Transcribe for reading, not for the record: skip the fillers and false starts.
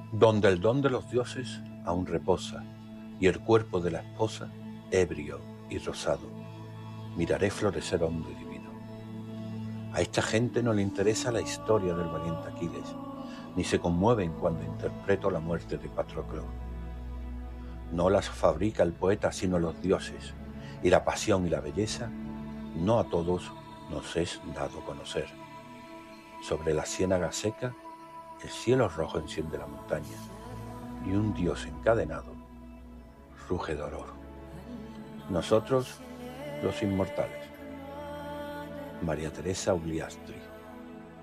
donde el don de los dioses aún reposa, y el cuerpo de la esposa, ebrio y rosado, miraré florecer hondo y divino. A esta gente no le interesa la historia del valiente Aquiles, ni se conmueven cuando interpreto la muerte de Patroclo. No las fabrica el poeta sino los dioses, y la pasión y la belleza no a todos nos es dado conocer. Sobre la ciénaga seca, el cielo rojo enciende la montaña, y un dios encadenado ruge de dolor. Nosotros, los inmortales. María Teresa Ugliastri.